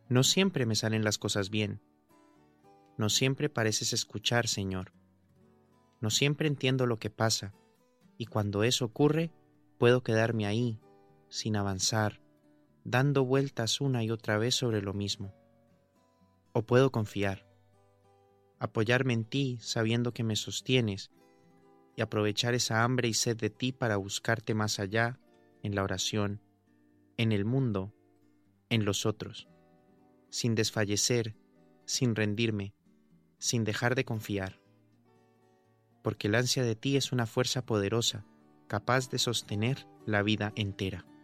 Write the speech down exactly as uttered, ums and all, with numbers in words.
No siempre me salen las cosas bien. No siempre pareces escuchar, Señor. No siempre entiendo lo que pasa, y cuando eso ocurre, puedo quedarme ahí, sin avanzar, dando vueltas una y otra vez sobre lo mismo. O puedo confiar, apoyarme en ti sabiendo que me sostienes y aprovechar esa hambre y sed de ti para buscarte más allá, en la oración, en el mundo, en los otros, sin desfallecer, sin rendirme, sin dejar de confiar. Porque el ansia de ti es una fuerza poderosa, capaz de sostener la vida entera.